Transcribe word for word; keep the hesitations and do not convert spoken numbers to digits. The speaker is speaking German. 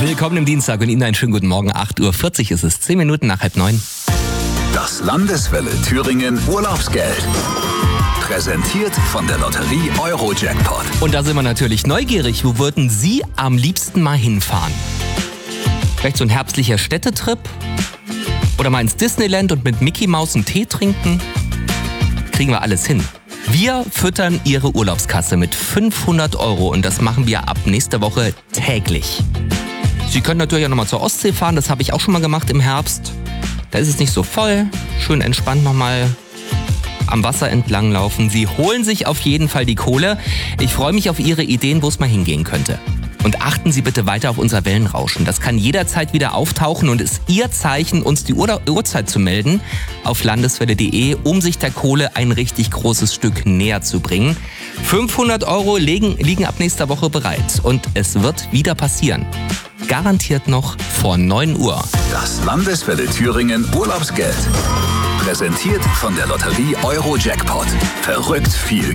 Willkommen im Dienstag und Ihnen einen schönen guten Morgen. acht Uhr vierzig ist es, zehn Minuten nach halb neun. Das Landeswelle Thüringen Urlaubsgeld. Präsentiert von der Lotterie Euro-Jackpot. Und da sind wir natürlich neugierig. Wo würden Sie am liebsten mal hinfahren? Vielleicht so ein herbstlicher Städtetrip? Oder mal ins Disneyland und mit Mickey Maus einen Tee trinken? Kriegen wir alles hin. Wir füttern Ihre Urlaubskasse mit fünfhundert Euro und das machen wir ab nächster Woche täglich. Sie können natürlich auch nochmal zur Ostsee fahren, das habe ich auch schon mal gemacht im Herbst. Da ist es nicht so voll, schön entspannt nochmal am Wasser entlang laufen. Sie holen sich auf jeden Fall die Kohle. Ich freue mich auf Ihre Ideen, wo es mal hingehen könnte. Und achten Sie bitte weiter auf unser Wellenrauschen. Das kann jederzeit wieder auftauchen und ist Ihr Zeichen, uns die Uhr- Uhrzeit zu melden auf landeswelle punkt de, um sich der Kohle ein richtig großes Stück näher zu bringen. fünfhundert Euro liegen, liegen ab nächster Woche bereit und es wird wieder passieren. Garantiert noch vor neun Uhr. Das Landeswelle Thüringen Urlaubsgeld. Präsentiert von der Lotterie Euro-Jackpot. Verrückt viel